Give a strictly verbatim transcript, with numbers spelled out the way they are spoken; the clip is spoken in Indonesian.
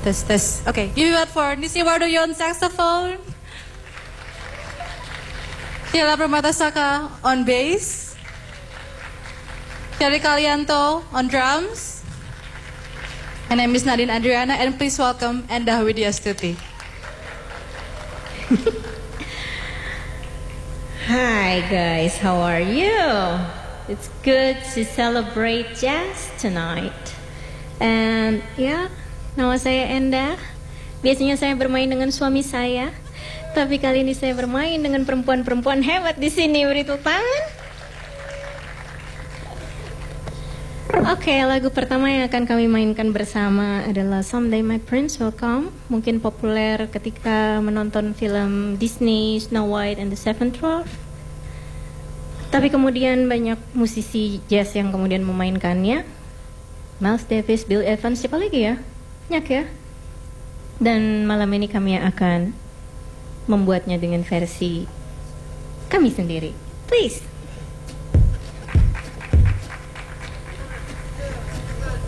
Tes tes. Okay, give it for Nisi Wardoyo on saxophone. Sheila Pramatasaka on bass. Kelly Kalianto on drums. And I'm Miss Nadine Adriana, and please welcome Endah Widyastuti. Hi guys, how are you? It's good to celebrate jazz tonight. And yeah, nama saya Endah. Biasanya saya bermain dengan suami saya, tapi kali ini saya bermain dengan perempuan-perempuan hebat di sini. Beri tepuk tangan. Oke, okay, lagu pertama yang akan kami mainkan bersama adalah Someday My Prince Will Come. Mungkin populer ketika menonton film Disney Snow White and the Seven Dwarfs. Tapi kemudian banyak musisi jazz yang kemudian memainkannya. Miles Davis, Bill Evans, siapa lagi ya? Banyak ya. Dan malam ini kami akan membuatnya dengan versi kami sendiri. Please.